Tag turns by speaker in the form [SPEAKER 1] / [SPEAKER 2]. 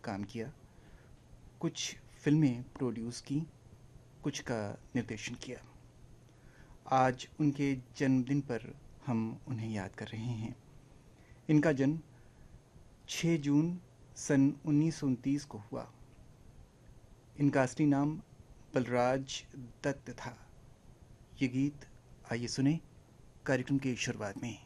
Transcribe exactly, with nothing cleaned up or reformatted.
[SPEAKER 1] काम किया, कुछ फिल्में प्रोड्यूस की, कुछ का निर्देशन किया। आज उनके जन्मदिन पर हम उन्हें याद कर रहे हैं। इनका जन्म छह जून सन उन्नीस सौ उनतीस को हुआ। इनका असली नाम बलराज दत्त था। ये गीत आइए सुने कार्यक्रम की शुरुआत में।